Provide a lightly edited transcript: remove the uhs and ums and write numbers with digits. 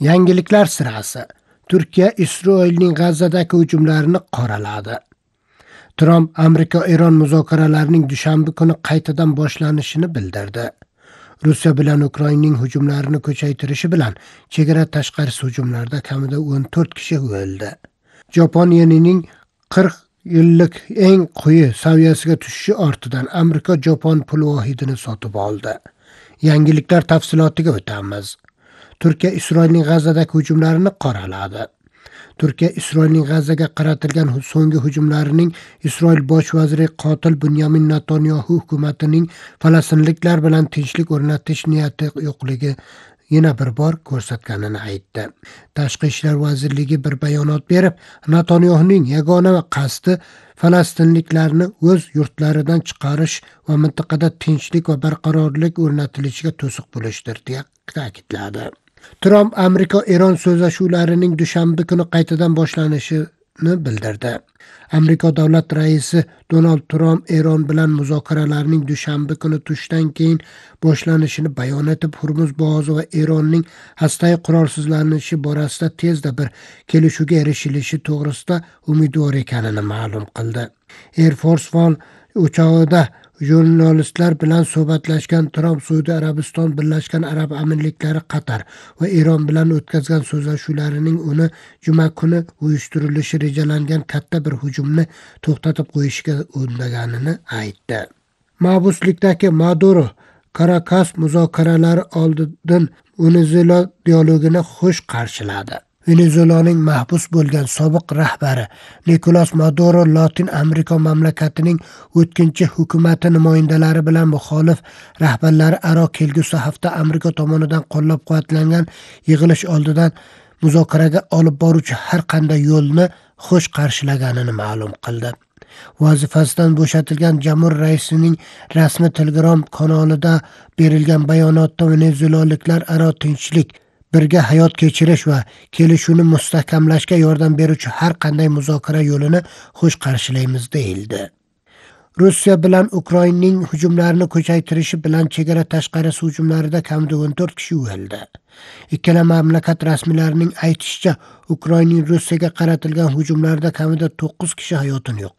Yangiliklar sirasi. Turkiya Isroilning G'azzadagi hujumlarini qoraladi. Tramp Amerika-Eron muzokaralarining dushanba kuni qaytadan boshlanishini bildirdi. Rossiya bilan Ukrainaning hujumlarini kuchaytirishi bilan chegara tashqarisi hujumlarda kamida 14 kishi o'ldi. Japon yenining 40 yillik eng quyi saviyasiga tushishi ortidan Amerika Japon pul vohidini sotib oldi. Yangiliklar tafsilotiga o'tamiz. Turkiya Isroilning G'azzadagi hujumlarini qoraladi. Turkiya Isroilning G'azzaga qaratilgan so'nggi hujumlarining Isroil bosh vaziri qotil Binyamin Netanyahu hukumatining falastinliklar bilan tinchlik o'rnatish niyati yo'qligi yana bir bor ko'rsatganini aytdi. Tashqi ishlar vazirligi bir bayonot berib, Netanyahuning yagona qasdi falastinliklarni o'z yurtlaridan chiqarish va mintaqada tinchlik va barqarorlik o'rnatilishiga to'siq bo'lishdir deya ta'kidladi. Tramp Amerika-Eron so'zlashuvlarining dushanba kuni qaytadan boshlanishini bildirdi. Amerika davlat raisi Donald Tramp Eron bilan muzokaralarning dushanba kuni tushdan keyin boshlanishini bayon etib, Hormuz bo'g'ozi va Eronning hastaki qurolsizlanishi borasida tezda bir kelishuvga erishilishi to'g'risida umidvor ekanini ma'lum qildi. Air Force One uchog'ida jurnalistlar bilan suhbatlashgan Tramp Saudiya Arabiston, Birlashgan Arab Amirliklari, Qatar va Eron bilan o'tkazgan so'zlashuvlarining uni juma kuni uyushtirilishi rejalangan katta bir hujumni to'xtatib qo'yishga undaganini aytdi. Mahbuslikdagi Maduro Karakas muzokaralari oldidan Venezuela dialogini xush qarshiladi. Venezuelaning mahbus bo'lgan sobiq rahbari Nikolas Maduro Latin Amerika mamlakatining o'tkinchi hukumati nimoyandalari bilan muxolif rahbarlari aro kelgusi hafta Amerika tomonidan qo'llab-quvvatlangan yig'ilish oldidan muzokaraga olib boruvchi har qanday yo'lni xush qarshilaganini ma'lum qildi. Vazifasidan bo'shatilgan jamhur raisining rasmiy Telegram kanalida berilgan bayonotda venezuelaliklar aro tinchlik, birga hayot kechirish va kelishuvni mustahkamlashga yordam beruvchi har qanday muzokara yo'lini xush qarshilaymiz deyildi. Rossiya bilan Ukrainaning hujumlarini kuchaytirishi bilan chegara tashqarisi hujumlarida kamida 14 kishi o'ldi. Ikkala mamlakat rasmiylarining aytishicha, Ukrainaning Rossiyaga qaratilgan hujumlarda kamida 9 kishi hayotini yo'qotdi.